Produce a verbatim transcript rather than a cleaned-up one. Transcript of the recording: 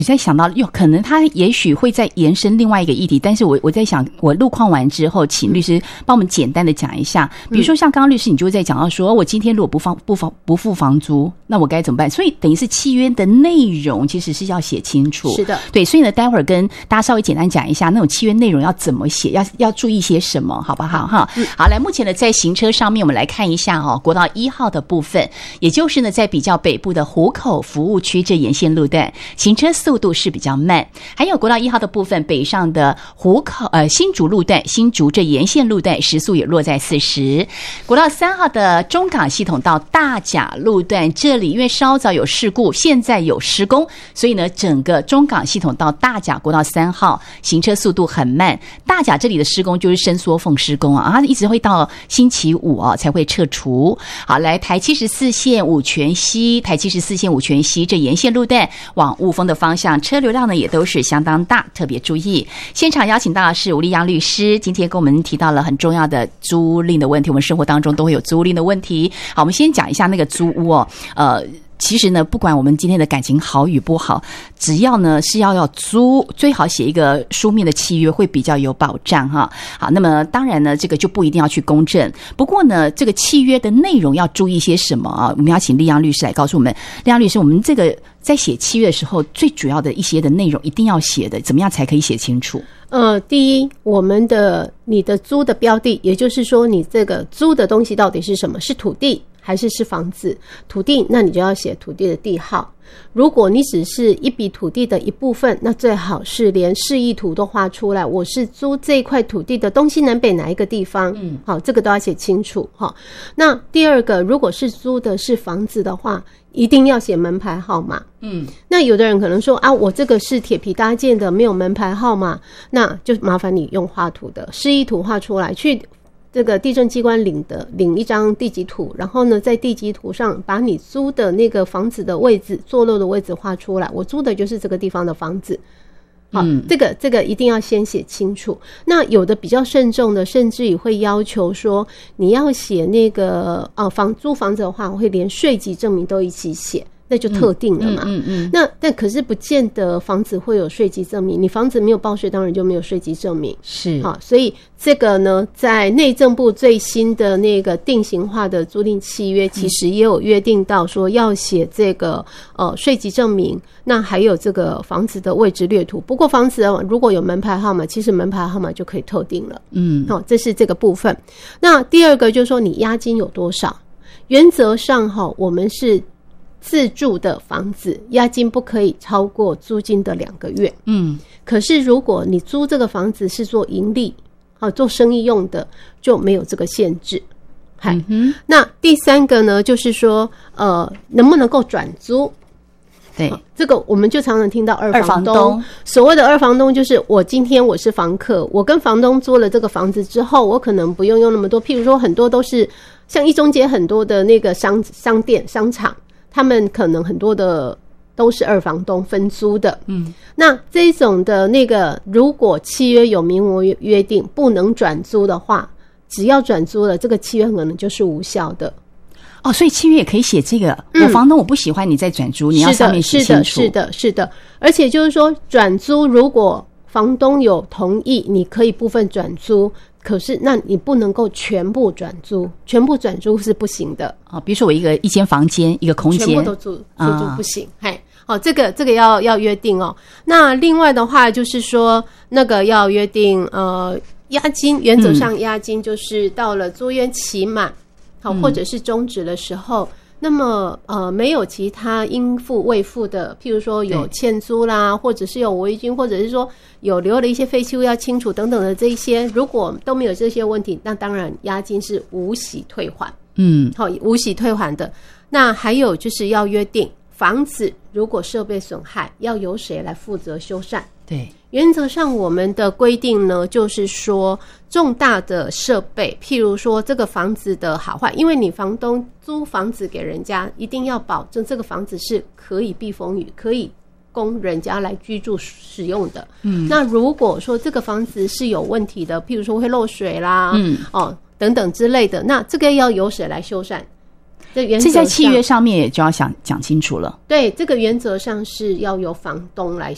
我在想到，有可能他也许会再延伸另外一个议题，但是我我在想，我路况完之后，请律师帮我们简单的讲一下，比如说像刚刚律师你就会在讲到说，我今天如果不放不房不付房租，那我该怎么办？所以等于是契约的内容其实是要写清楚。 是的， 对，所以呢，待会儿跟大家稍微简单讲一下那种契约内容要怎么写，要要注意些什么，好不好？哈、嗯，好，来，目前呢在行车上面，我们来看一下哦，国道一号的部分，也就是呢在比较北部的湖口服务区这沿线路段，行车速度是比较慢。还有国道一号的部分，北上的湖口呃新竹路段，新竹这沿线路段时速也落在四十。国道三号的中港系统到大甲路段，这里因为稍早有事故，现在有施工，所以呢整个中港系统到大甲国道三号行车速度很慢。大甲这里的施工就是伸缩缝施工啊，它一直会到星期五啊才会撤除。好，来台七十四线五权西，台七十四线五权西这沿线路段往雾峰的方向，车流量呢也都是相当大，特别注意。现场邀请到的是吴立央律师，今天跟我们提到了很重要的租赁的问题，我们生活当中都会有租赁的问题。好，我们先讲一下那个租屋哦，呃。其实呢，不管我们今天的感情好与不好，只要呢是要要租，最好写一个书面的契约，会比较有保障哈。好，那么当然呢，这个就不一定要去公证。不过呢，这个契约的内容要注意些什么啊？我们要请立央律师来告诉我们。立央律师，我们这个在写契约的时候，最主要的一些的内容一定要写的，怎么样才可以写清楚？ 呃，第一，我们的你的租的标的，也就是说你这个租的东西到底是什么？是土地还是是房子？土地，那你就要写土地的地号。如果你只是一笔土地的一部分，那最好是连示意图都画出来，我是租这一块土地的东西南北哪一个地方，嗯，好，这个都要写清楚哈。那第二个，如果是租的是房子的话，一定要写门牌号码。嗯，那有的人可能说啊，我这个是铁皮搭建的，没有门牌号码，那就麻烦你用画图的示意图画出来，去这个地政机关领的领一张地籍图，然后呢在地籍图上把你租的那个房子的位置坐落的位置画出来，我租的就是这个地方的房子。好，嗯、这个这个一定要先写清楚。那有的比较慎重的，甚至于会要求说，你要写那个呃房租房子的话，我会连税籍证明都一起写。那就特定了嘛。嗯嗯嗯嗯、那但可是不见得房子会有税籍证明，你房子没有报税，当然就没有税籍证明。 是， 好，所以这个呢，在内政部最新的那个定型化的租赁契约，其实也有约定到说要写这个呃税籍证明，那还有这个房子的位置略图。不过房子如果有门牌号码，其实门牌号码就可以特定了。嗯，好，这是这个部分。那第二个就是说你押金有多少？原则上哈，我们是自住的房子，押金不可以超过租金的两个月。嗯，可是如果你租这个房子是做盈利，啊，做生意用的，就没有这个限制。嗯哼。那第三个呢，就是说，呃，能不能够转租？ 对、 啊，这个我们就常常听到二房东。 二房东所谓的二房东，就是我今天我是房客，我跟房东租了这个房子之后，我可能不用用那么多。譬如说，很多都是像一中街很多的那个商商店、商场。他们可能很多的都是二房东分租的，嗯，那这种的那个，如果契约有明文约定不能转租的话，只要转租了，这个契约可能就是无效的。 哦，所以契约也可以写这个，嗯、我房东我不喜欢你再转租，你要上面写清楚。 是的，是的，是的，而且就是说，转租如果房东有同意，你可以部分转租。可是，那你不能够全部转租，全部转租是不行的啊。比如说，我一个一间房间，一个空间， 全部都租出租不行。嘿、啊，好，这个这个要要约定哦。那另外的话，就是说，那个要约定呃押金，原则上押金就是到了租约期满，好、嗯、或者是终止的时候。那么呃没有其他应付未付的，譬如说有欠租啦，或者是有违约金，或者是说有留了一些废弃物要清除等等的这一些，如果都没有这些问题，那当然押金是无息退还。嗯，好，无息退还的。那还有就是要约定房子如果设备损害，要由谁来负责修缮？ 对。 原则上我们的规定呢，就是说重大的设备，譬如说这个房子的好坏，因为你房东租房子给人家，一定要保证这个房子是可以避风雨，可以供人家来居住使用的。嗯，那如果说这个房子是有问题的，譬如说会漏水啦，嗯，哦等等之类的，那这个要由谁来修缮？这原则上这在契约上面也就要想讲清楚了。 对，这个原则上是要由房东来